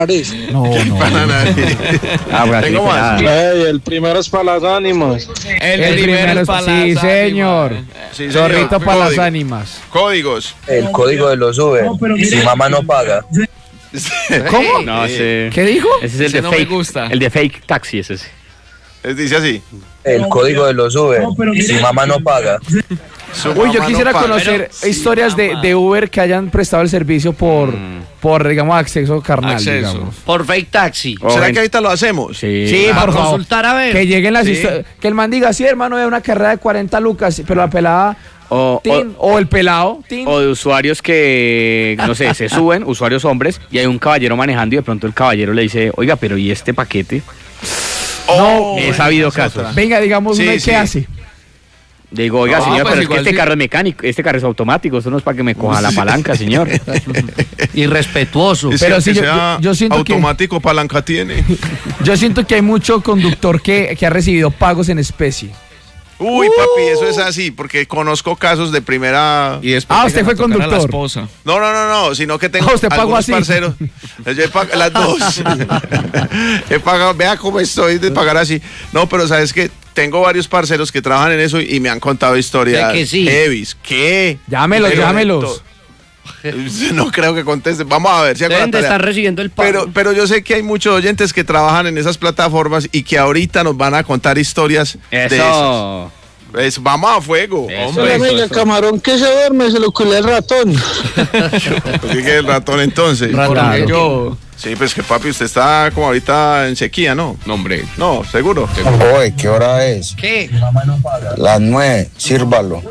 No. Para nadie. Tengo más. El primero es para las ánimas. El primero es para sí, señor. Sí, señor. Zorrito para las Código. ánimas. Códigos. El código de los Uber. Si mamá no paga. ¿Cómo? No, ese... ¿Qué dijo? Ese es el de no fake. me gusta. El de fake taxi es ese. Dice así. El código de los Uber. Si mamá no paga. Uy, yo quisiera conocer historias de Uber que hayan prestado el servicio por digamos, acceso carnal, Acceso. digamos. Por fake taxi. ¿Será que ahorita lo hacemos? Sí, A por favor. consultar a ver. Que lleguen las Sí. historias. Que el man diga, sí, hermano, hay una carrera de 40 lucas, pero la pelada, tin, o el pelado, tin. O de usuarios que, no sé, se suben, usuarios hombres, y hay un caballero manejando y de pronto el caballero le dice, oiga, pero ¿y este paquete? Oh, He sabido casos. Venga, digamos, Sí, uno, sí. ¿qué hace? Digo, oiga, No, señor, pues pero es que igual este sí. carro es mecánico, este carro es automático, esto no es para que me coja la palanca, señor. Irrespetuoso. Pero sí, que yo- sea yo siento que- automático, palanca tiene. Yo siento que hay mucho conductor que ha recibido pagos en especie. Uy, papi, eso es así, porque conozco casos de primera... Y después Ah, usted llegan fue a tocar a la conductor. esposa. No, sino que tengo Ah, usted pagó algunos así. parceros. Yo he pagado las dos. He pagado, vea cómo estoy de pagar así. No, pero sabes que tengo varios parceros que trabajan en eso y me han contado historias ¿De que sí? heavies. ¿Qué? Llámelos, Pero llámelos. No creo que contesten. Vamos a ver si hago la Deben de tarea. estar recibiendo el pago. Pero yo sé que hay muchos oyentes que trabajan en esas plataformas y que ahorita nos van a contar historias de esas. Eso. Vamos a fuego. Hombre, amiga, camarón que se duerme, se lo culé el ratón. Así que el ratón entonces. Porque yo... Sí, pues que papi, usted está como ahorita en sequía, ¿no? No, hombre. No, seguro. Oye, ¿qué hora es? ¿Qué? Las 9, sírvalo.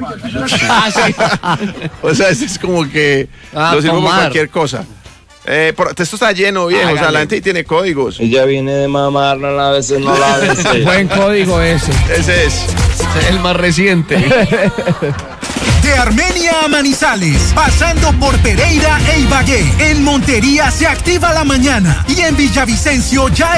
O sea, es como que Ah, lo sirvo por tomar. cualquier cosa. Esto está lleno, viejo. O sea, la gente tiene códigos. Ella viene de mamarla, a veces no la veces. Buen código ese. Ese es. Es el más reciente. De Armenia a Manizales, pasando por Pereira e Ibagué. En Montería se activa la mañana y en Villavicencio ya